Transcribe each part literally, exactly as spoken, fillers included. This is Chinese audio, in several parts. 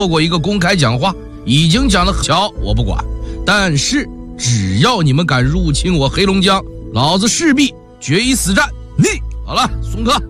做过一个公开讲话，已经讲得很巧，我不管。但是只要你们敢入侵我黑龙江，老子势必决一死战。你好了，送客。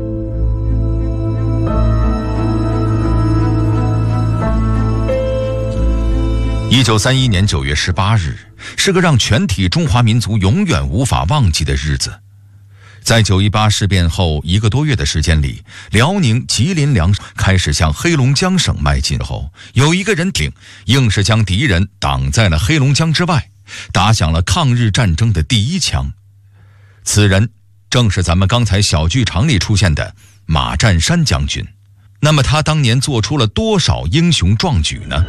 一九三一年九月十八日，是个让全体中华民族永远无法忘记的日子。在九一八事变后一个多月的时间里，辽宁、吉林两省开始向黑龙江省迈进后，有一个人挺，硬是将敌人挡在了黑龙江之外，打响了抗日战争的第一枪。此人正是咱们刚才小剧场里出现的马占山将军。那么他当年做出了多少英雄壮举呢？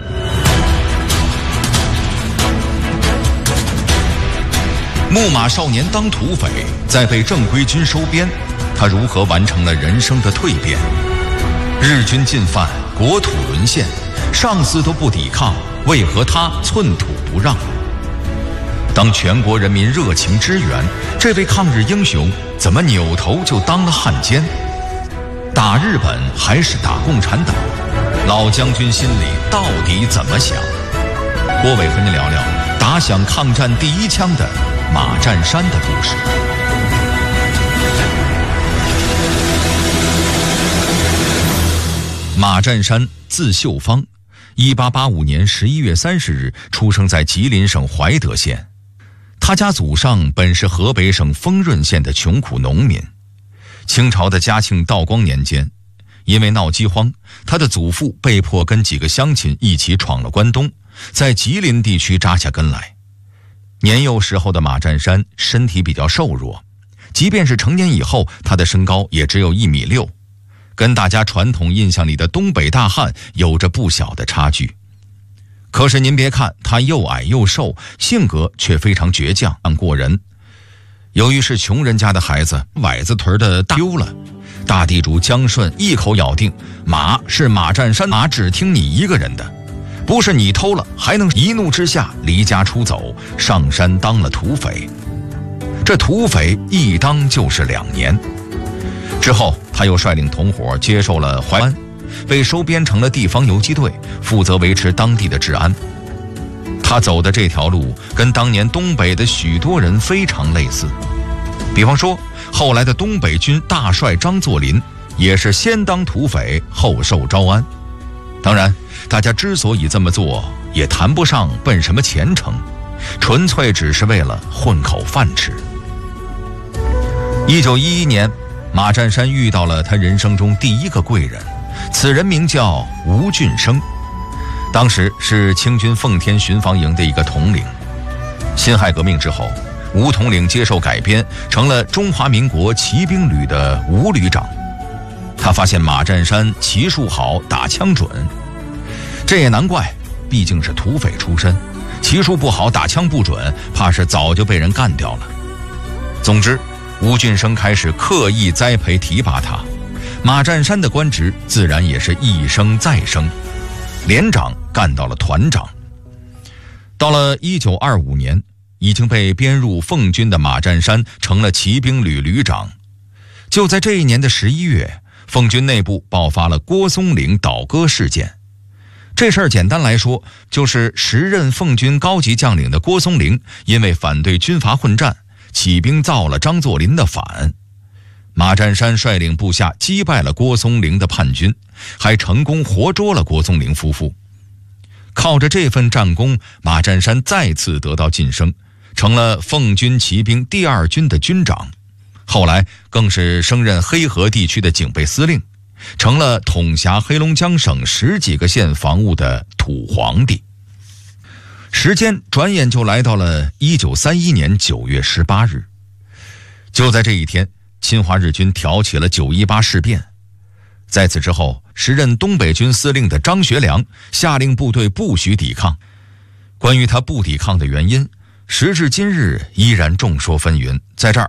木马少年当土匪，在被正规军收编，他如何完成了人生的蜕变？日军进犯，国土沦陷，上司都不抵抗，为何他寸土不让？当全国人民热情支援，这位抗日英雄怎么扭头就当了汉奸？打日本还是打共产党？老将军心里到底怎么想？郭伟和您聊聊打响抗战第一枪的马占山的故事。马占山字秀芳，一八八五年十一月三十日出生在吉林省怀德县。他家祖上本是河北省丰润县的穷苦农民。清朝的嘉庆、道光年间，因为闹饥荒，他的祖父被迫跟几个乡亲一起闯了关东，在吉林地区扎下根来。年幼时候的马占山身体比较瘦弱，即便是成年以后，他的身高也只有一米六，跟大家传统印象里的东北大汉有着不小的差距。可是您别看他又矮又瘦，性格却非常倔强过人。由于是穷人家的孩子，崴子屯的大丢了，大地主江顺一口咬定马是马占山，马只听你一个人的，不是你偷了，还能一怒之下离家出走，上山当了土匪。这土匪一当就是两年。之后他又率领同伙接受了淮安，被收编成了地方游击队，负责维持当地的治安。他走的这条路跟当年东北的许多人非常类似，比方说后来的东北军大帅张作霖也是先当土匪后受招安。当然大家之所以这么做，也谈不上奔什么前程，纯粹只是为了混口饭吃。一九一一年，马占山遇到了他人生中第一个贵人，此人名叫吴俊升，当时是清军奉天巡防营的一个统领。辛亥革命之后，吴统领接受改编，成了中华民国骑兵旅的吴旅长。他发现马占山骑术好，打枪准，这也难怪，毕竟是土匪出身，骑术不好，打枪不准，怕是早就被人干掉了。总之，吴俊升开始刻意栽培提拔他，马占山的官职自然也是一升再升，连长干到了团长。到了一九二五年，已经被编入奉军的马占山成了骑兵旅旅长。就在这一年的十一月，奉军内部爆发了郭松龄倒戈事件。这事儿简单来说，就是时任奉军高级将领的郭松龄因为反对军阀混战，起兵造了张作霖的反。马占山率领部下击败了郭松龄的叛军，还成功活捉了郭松龄夫妇。靠着这份战功，马占山再次得到晋升，成了奉军骑兵第二军的军长，后来更是升任黑河地区的警备司令，成了统辖黑龙江省十几个县防务的土皇帝。时间转眼就来到了一九三一年九月十八日。就在这一天，侵华日军挑起了九一八事变。在此之后，时任东北军司令的张学良下令部队不许抵抗。关于他不抵抗的原因，时至今日依然众说纷纭，在这儿